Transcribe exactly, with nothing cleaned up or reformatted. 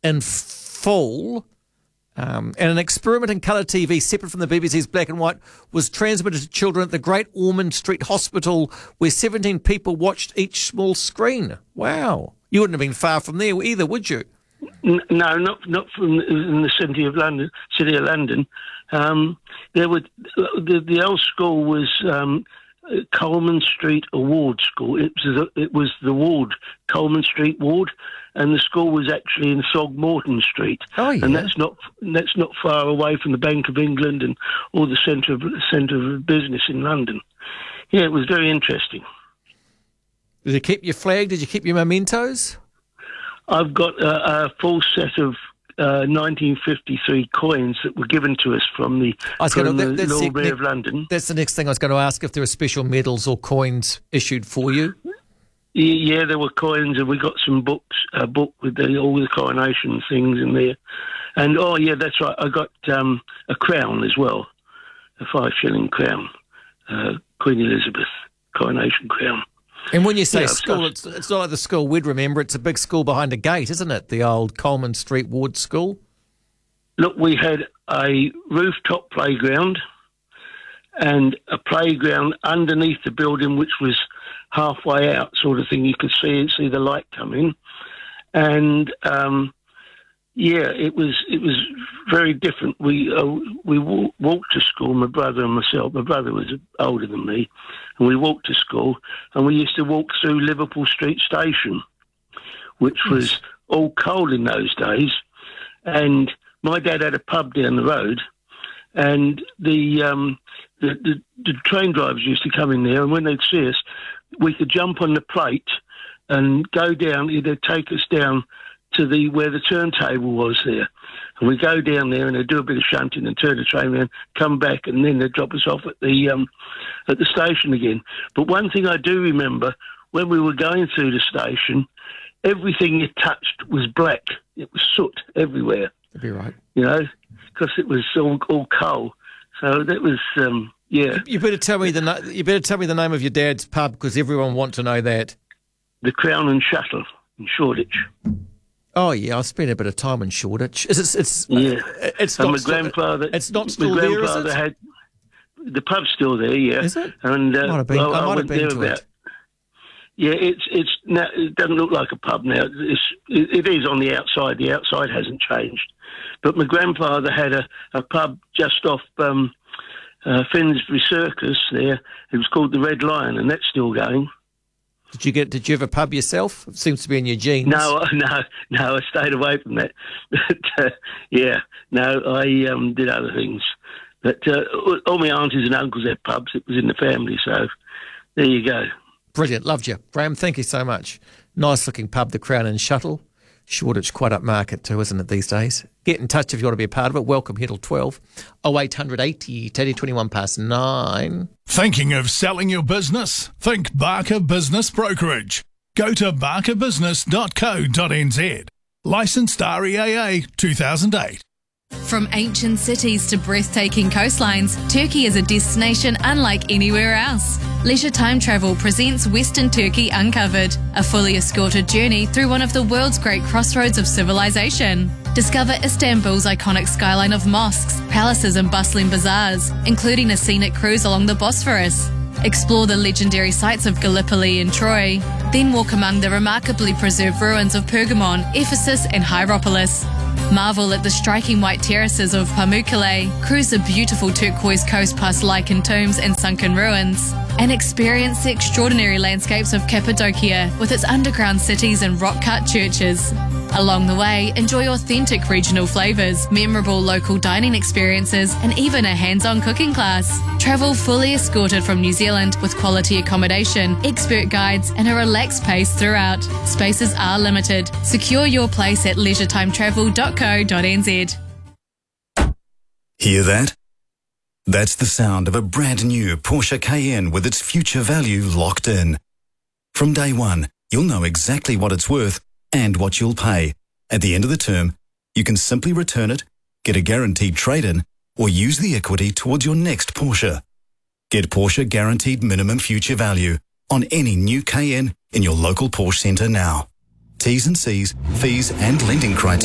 in full. Um, and an experiment in colour T V, separate from the B B C's black and white, was transmitted to children at the Great Ormond Street Hospital, where seventeen people watched each small screen. Wow. You wouldn't have been far from there either, would you? No, not not from in the city of London. City of London, um, there were the, the old school was um, Coleman Street Award School. It was it was the ward, Coleman Street Ward, and the school was actually in Throgmorton Street. Oh, yeah. And that's not that's not far away from the Bank of England and all the centre of centre of business in London. Yeah, it was very interesting. Did you keep your flag? Did you keep your mementos? I've got a, a full set of uh, nineteen fifty-three coins that were given to us from the, from gonna, the that, Lord Mayor the, of London. That's the next thing I was going to ask, if there were special medals or coins issued for you. Yeah, there were coins, and we got some books, a book with the, all the coronation things in there. And, oh, yeah, that's right, I got um, a crown as well, a five-shilling crown, uh, Queen Elizabeth coronation crown. And when you say yeah, school, it's, it's not like the school we'd remember. It's a big school behind a gate, isn't it? The old Coleman Street Ward School. Look, we had a rooftop playground and a playground underneath the building, which was halfway out, sort of thing. You could see see the light come in, and um, yeah, it was it was very different. We uh, we w- walked to school, my brother and myself. My brother was older than me, and we walked to school, and we used to walk through Liverpool Street Station, which was all coal in those days. And my dad had a pub down the road, and the um, the, the the train drivers used to come in there, and when they'd see us, we could jump on the plate and go down. They'd take us down to the where the turntable was there, and we go down there and they do a bit of shunting and turn the train around, come back, and then they drop us off at the um, at the station again. But one thing I do remember, when we were going through the station, everything you touched was black. It was soot everywhere. That'd be right. You know, because it was all, all coal. So that was um, yeah. You better tell me the you better tell me the name of your dad's pub, because everyone wants to know that. The Crown and Shuttle in Shoreditch. Oh yeah, I spent a bit of time in Shoreditch. Is it, it's yeah. Uh, it's and not my still, grandfather. It's not still my there, grandfather is it? had the pub's still there. Yeah. Is it? And uh, might have been, well, I I might have went been there to about. it. Yeah, it's it's now, it doesn't look like a pub now. It's, it, it is on the outside. The outside hasn't changed, but my grandfather had a, a pub just off um, uh, Finsbury Circus there. It was called the Red Lion, and that's still going. Did you get? Did you have a pub yourself? It seems to be in your genes. No, no, no. I stayed away from that. But uh, yeah, no, I um, did other things. But uh, all my aunties and uncles had pubs. It was in the family, so there you go. Brilliant. Loved you. Graham, thank you so much. Nice looking pub, the Crown and Shuttle. Shoreditch, quite upmarket too, isn't it, these days? Get in touch if you want to be a part of it. Welcome here till twelve. oh eight hundred eighty, thirty, twenty-one past nine. Thinking of selling your business? Think Barker Business Brokerage. Go to barker business dot co dot n z. Licensed R E A A two thousand eight. From ancient cities to breathtaking coastlines, Turkey is a destination unlike anywhere else. Leisure Time Travel presents Western Turkey Uncovered, a fully escorted journey through one of the world's great crossroads of civilization. Discover Istanbul's iconic skyline of mosques, palaces and bustling bazaars, including a scenic cruise along the Bosphorus. Explore the legendary sites of Gallipoli and Troy, then walk among the remarkably preserved ruins of Pergamon, Ephesus and Hierapolis. Marvel at the striking white terraces of Pamukkale, cruise the beautiful turquoise coast past lichened tombs and sunken ruins, and experience the extraordinary landscapes of Cappadocia with its underground cities and rock-cut churches. Along the way, enjoy authentic regional flavours, memorable local dining experiences, and even a hands-on cooking class. Travel fully escorted from New Zealand with quality accommodation, expert guides, and a relaxed pace throughout. Spaces are limited. Secure your place at leisure time travel dot co dot n z. Hear that? That's the sound of a brand new Porsche Cayenne with its future value locked in. From day one, you'll know exactly what it's worth and what you'll pay. At the end of the term, you can simply return it, get a guaranteed trade-in, or use the equity towards your next Porsche. Get Porsche Guaranteed Minimum Future Value on any new Cayenne in your local Porsche centre now. T's and C's, fees and lending criteria